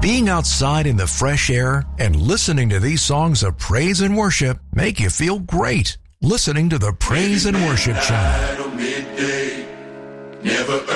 Being outside in the fresh air and listening to these songs of praise and worship make you feel great. Listening to the Praise and Worship Channel. Midday, never